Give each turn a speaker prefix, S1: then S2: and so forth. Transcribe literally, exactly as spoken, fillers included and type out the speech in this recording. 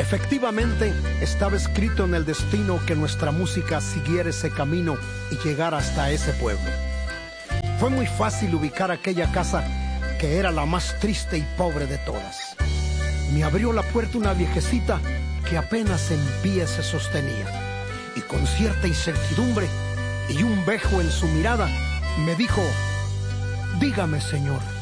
S1: Efectivamente, estaba escrito en el destino que nuestra música siguiera ese camino y llegara hasta ese pueblo. Fue muy fácil ubicar aquella casa, que era la más triste y pobre de todas. Me abrió la puerta una viejecita que apenas en pie se sostenía, y con cierta incertidumbre y un bejo en su mirada, me dijo: dígame, señor,